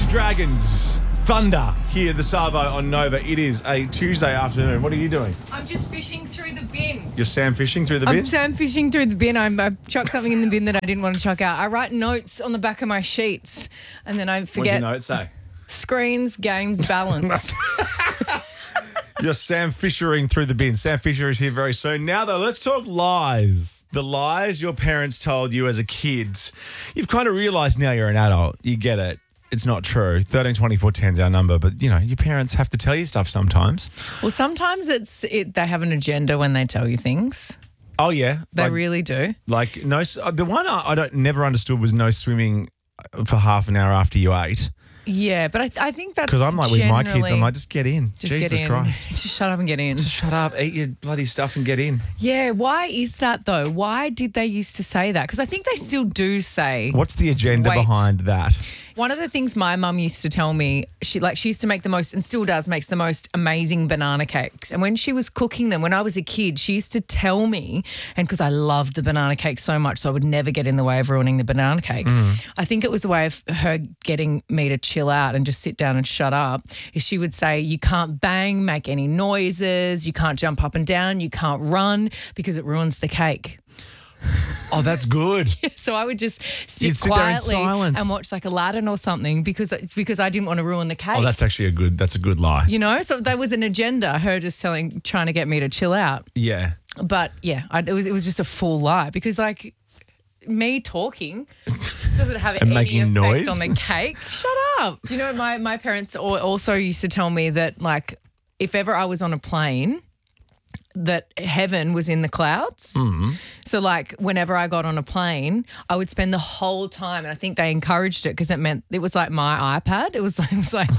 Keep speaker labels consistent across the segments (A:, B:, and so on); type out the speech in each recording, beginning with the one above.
A: Dragons, Thunder, here, the Savo on Nova. It is a Tuesday afternoon. What are you doing?
B: I'm just fishing through the bin.
A: You're Sam fishing through the bin?
B: I'm Sam fishing through the bin. I chucked something in the bin that I didn't want to chuck out. I write notes on the back of my sheets and then I forget.
A: What did your note say?
B: Screens, games, balance.
A: You're Sam Fishering through the bin. Sam Fisher is here very soon. Now, though, let's talk lies. The lies your parents told you as a kid. You've kind of realised now you're an adult. You get it. It's not true. 13 24 10 is our number, but, you know, your parents have to tell you stuff sometimes.
B: Well, sometimes they have an agenda when they tell you things.
A: Oh, yeah.
B: They really do.
A: Like, the one I never understood was no swimming for half an hour after you ate.
B: Yeah, but I think that's
A: because I'm like with my kids, I'm like, just get in.
B: Just
A: Jesus
B: get in.
A: Christ.
B: Just shut up and get in.
A: Just shut up, eat your bloody stuff and get in.
B: Yeah, why is that though? Why did they used to say that? Because I think they still do say.
A: What's the agenda behind that?
B: One of the things my mum used to tell me, she used to make the most, and still does, makes the most amazing banana cakes. And when she was cooking them, when I was a kid, she used to tell me, and because I loved the banana cake so much, so I would never get in the way of ruining the banana cake. I think it was a way of her getting me to chill out and just sit down and shut up, is she would say, you can't bang, make any noises, you can't jump up and down, you can't run because it ruins the cake.
A: Oh, that's good.
B: So I would just sit quietly and watch like Aladdin or something because I didn't want to ruin the cake.
A: Oh, that's actually a good lie.
B: You know, so that was an agenda, her just trying to get me to chill out.
A: Yeah.
B: But yeah, it was just a full lie because like me talking doesn't have any effect
A: noise
B: on the cake. Shut up. Do you know, my parents also used to tell me that like if ever I was on a plane, that heaven was in the clouds. So like whenever I got on a plane, I would spend the whole time, and I think they encouraged it because it was like my iPad. It was like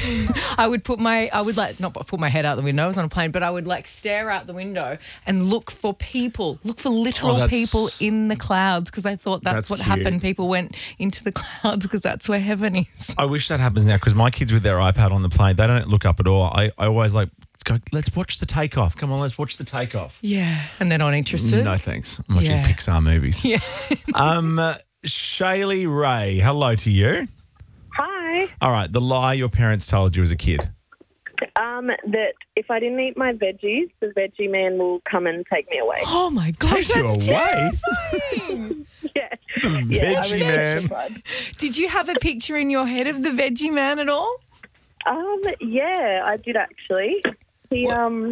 B: I would not put my head out the window. I was on a plane, but I would like stare out the window and look for literal people in the clouds because I thought that's what happened. People went into the clouds because that's where heaven is.
A: I wish that happens now because my kids with their iPad on the plane, they don't look up at all. I always like, go, let's watch the takeoff. Come on, let's watch the takeoff.
B: Yeah. And they're not interested?
A: No, thanks. I'm watching Pixar movies.
B: Yeah.
A: Shaylee Ray, hello to you.
C: Hi.
A: All right, the lie your parents told you as a kid.
C: That if I didn't eat my veggies, the veggie man will come and take me away.
B: Oh, my gosh,
A: Take you
B: that's
A: away?
C: Yeah.
A: Veggie man.
B: Did you have a picture in your head of the veggie man at all?
C: Yeah, I did actually. He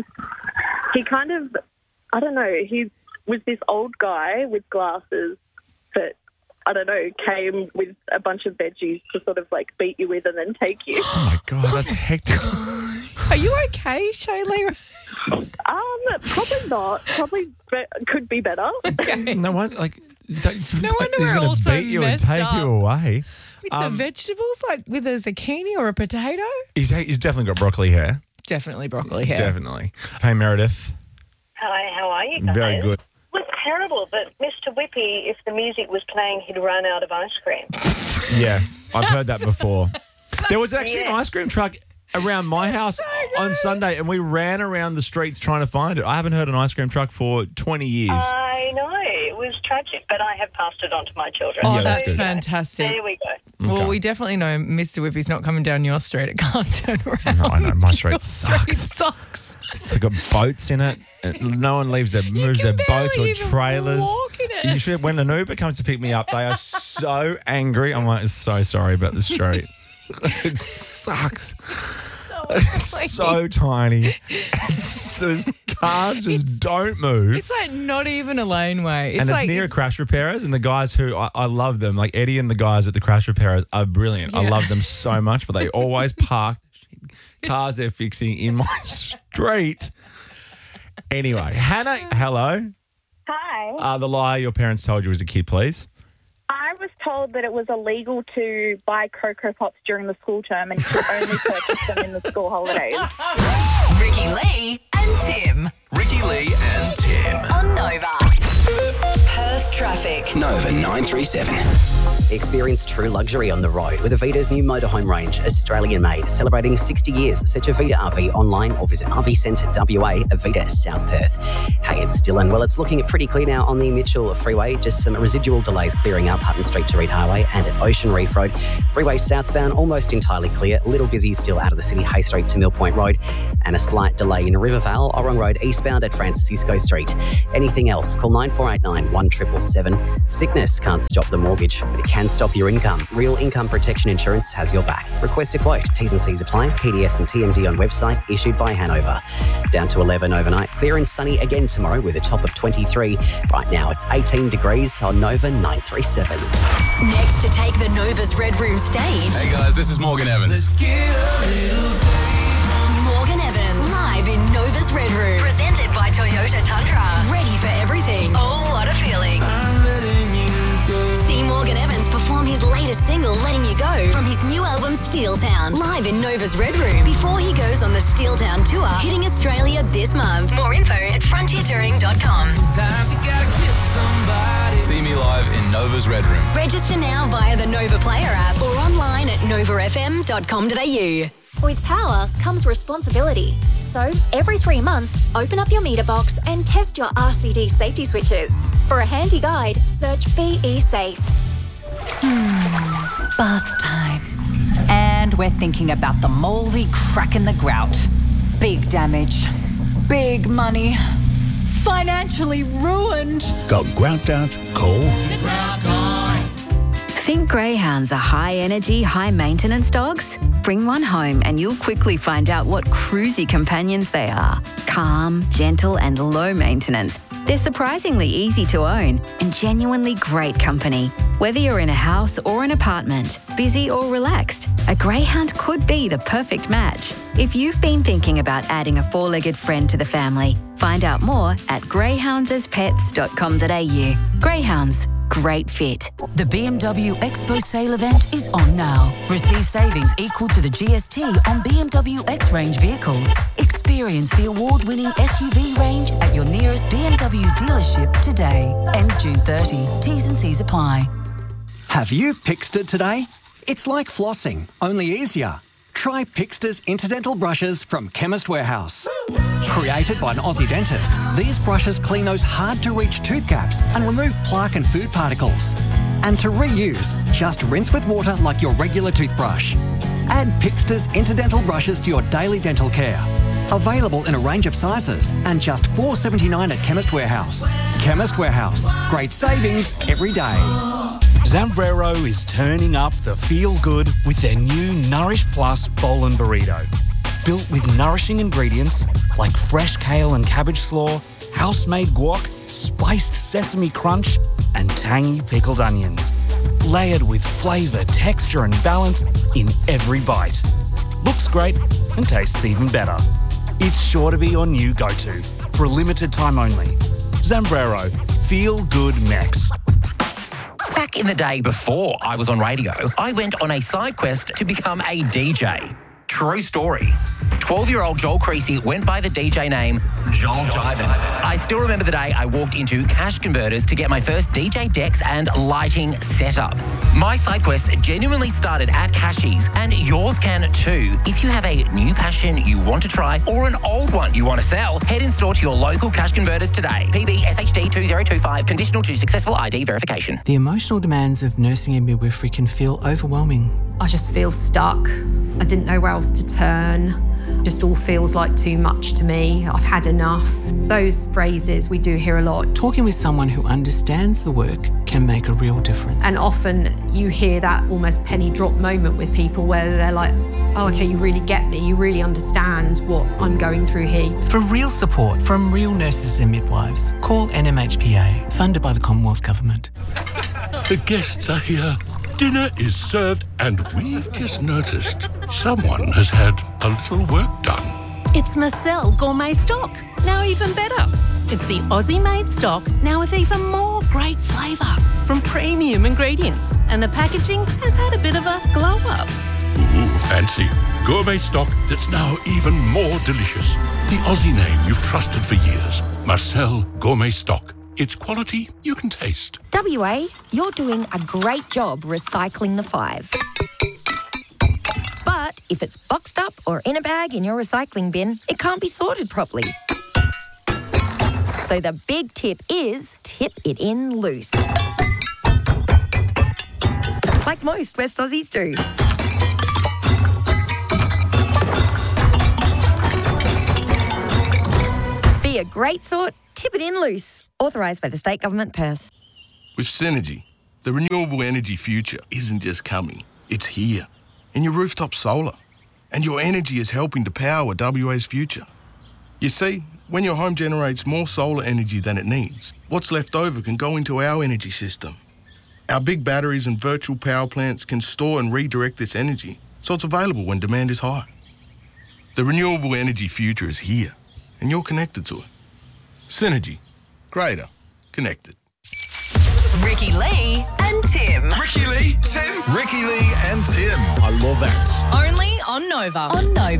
C: kind of, I don't know, he was this old guy with glasses that, I don't know, came with a bunch of veggies to sort of like beat you with and then take you.
A: Oh, my God, that's hectic.
B: Are you okay, Shaylee?
C: Probably not. Probably could be better.
B: Okay.
A: No one, like...
B: No wonder
A: he's
B: we're
A: going
B: all
A: to
B: so
A: beat you and
B: messed
A: take
B: up.
A: you away.
B: With the vegetables, like with a zucchini or a potato?
A: He's definitely got broccoli hair.
B: Definitely broccoli hair.
A: Definitely. Hey, Meredith.
D: Hi, how are you guys?
A: Very good.
D: It was terrible, but Mr. Whippy, if the music was playing, he'd run out of ice cream.
A: Yeah, I've heard that before. There was actually an ice cream truck around my house on Sunday, and we ran around the streets trying to find it. I haven't heard an ice cream truck for 20 years.
D: I know. It was tragic, but I have passed it on to my children.
B: Oh,
A: Yeah, that's
B: that's
A: good.
B: fantastic.
D: There we go.
B: Well,
A: Okay.
B: we definitely know Mr. Whippy's not coming down your street. It can't turn around.
A: No, I know. My street
B: Your
A: sucks.
B: sucks.
A: It's got boats in it. And no one moves their boats or
B: barely even
A: trailers.
B: walk in it.
A: You should, when an Uber comes to pick me up, they are so angry. I'm like, so sorry about the street. It sucks. It's so tiny. Those cars just don't move.
B: It's like not even a laneway.
A: And it's
B: like
A: near crash repairers, and the guys who I love them, like Eddie and the guys at the crash repairers are brilliant. I
B: Yeah.
A: love them so much, but they always park cars they're fixing in my street. Anyway, Hannah, hello.
C: Hi.
A: The lie your parents told you as a kid, please.
C: I was told that it was illegal to buy Cocoa Pops during the school term and to only purchase them in the school holidays.
E: Ricky Lee and Tim
F: Ricky Lee and Tim.
E: on Nova. Perth traffic.
F: Nova 937. Experience true luxury on the road with Avita's new motorhome range, Australian-made, celebrating 60 years. Search Avita RV online or visit RV Centre WA, Avita, South Perth. Hey, it's Dylan. Well, it's looking pretty clear now on the Mitchell Freeway. Just some residual delays clearing up Hutton Street to Reed Highway and at Ocean Reef Road. Freeway southbound almost entirely clear. A little busy still out of the city, Hay Street to Mill Point Road. And a slight delay in Rivervale, Orong Road eastbound at Francisco Street. Anything else? Call 9489 1777. Sickness can't stop the mortgage, but it can stop your income. Real Income Protection Insurance has your back. Request a quote. T's and C's apply. PDS and TMD on website. Issued by Hanover. Down to 11 overnight. Clear and sunny again tomorrow with a top of 23. Right now it's 18 degrees on Nova 937.
E: Next to take the Nova's Red Room stage.
G: Hey guys, this is Morgan Evans.
E: Morgan Evans, live in Nova's Red Room. Presented by Toyota Tundra. Ready for everything. Oh, what a feeling. See Morgan Evans perform his latest single, Letting You Go, from his new album, Steeltown, live in Nova's Red Room, before he goes on the Steeltown tour, hitting Australia this month. More info at frontiertouring.com.
G: See me live in Nova's Red Room.
E: Register now via the Nova Player app or online at novafm.com.au.
H: With power comes responsibility. So, every 3 months, open up your meter box and test your RCD safety switches. For a handy guide, search BE Safe.
I: Bath time. And we're thinking about the mouldy crack in the grout. Big damage. Big money. Financially ruined.
J: Got grout out? Call
I: The Grout Guy.
K: Think greyhounds are high-energy, high-maintenance dogs? Bring one home and you'll quickly find out what cruisy companions they are. Calm, gentle and low maintenance. They're surprisingly easy to own and genuinely great company. Whether you're in a house or an apartment, busy or relaxed, a greyhound could be the perfect match. If you've been thinking about adding a four-legged friend to the family, find out more at greyhoundsaspets.com.au. Greyhounds. Great fit.
L: The BMW Expo sale event is on now. Receive savings equal to the GST on BMW X-Range vehicles. Experience the award-winning SUV range at your nearest BMW dealership today. Ends June 30. T's and C's apply.
M: Have you Pixted today? It's like flossing, only easier. Try Pixter's Interdental brushes from Chemist Warehouse. Created by an Aussie dentist, these brushes clean those hard-to-reach tooth gaps and remove plaque and food particles. And to reuse, just rinse with water like your regular toothbrush. Add Pixter's Interdental brushes to your daily dental care. Available in a range of sizes and just $4.79 at Chemist Warehouse. Chemist Warehouse. Great savings every day.
N: Zambrero is turning up the feel-good with their new Nourish Plus Bowl and Burrito. Built with nourishing ingredients like fresh kale and cabbage slaw, house-made guac, spiced sesame crunch, and tangy pickled onions. Layered with flavour, texture and balance in every bite. Looks great and tastes even better. It's sure to be your new go-to for a limited time only. Zambrero. Feel good Mex.
O: Back in the day before I was on radio, I went on a side quest to become a DJ. True story. 12-year-old Joel Creasy went by the DJ name Joel Jivin. I still remember the day I walked into Cash Converters to get my first DJ decks and lighting setup. My side quest genuinely started at Cashies, and yours can too. If you have a new passion you want to try or an old one you want to sell, head in store to your local Cash Converters today. PB SHD 2025, conditional to successful ID verification.
P: The emotional demands of nursing and midwifery can feel overwhelming.
Q: I just feel stuck. I didn't know where else to turn. Just all feels like too much to me. I've had enough. Those phrases we do hear a lot.
P: Talking with someone who understands the work can make a real difference.
Q: And often you hear that almost penny drop moment with people where they're like, oh, okay, you really get me. You really understand what I'm going through here.
P: For real support from real nurses and midwives, call NMHPA, funded by the Commonwealth Government.
J: The guests are here. Dinner is served, and we've just noticed someone has had a little work done.
R: It's Marcel Gourmet Stock, now even better. It's the Aussie-made stock, now with even more great flavour from premium ingredients. And the packaging has had a bit of a glow-up.
J: Ooh, fancy. Gourmet stock that's now even more delicious. The Aussie name you've trusted for years. Marcel Gourmet Stock. It's quality you can taste.
S: WA, you're doing a great job recycling the 5. But if it's boxed up or in a bag in your recycling bin, it can't be sorted properly. So the big tip is tip it in loose. Like most West Aussies do. Be a great sort, tip it in loose. Authorised by the State Government, Perth.
T: With Synergy, the renewable energy future isn't just coming, it's here. In your rooftop solar. And your energy is helping to power WA's future. You see, when your home generates more solar energy than it needs, what's left over can go into our energy system. Our big batteries and virtual power plants can store and redirect this energy, so it's available when demand is high. The renewable energy future is here, and you're connected to it. Synergy. Greater. Connected.
E: Ricky Lee and Tim.
G: Ricky Lee, Tim. Ricky Lee and Tim.
A: I love that.
B: Only on Nova.
E: On Nova.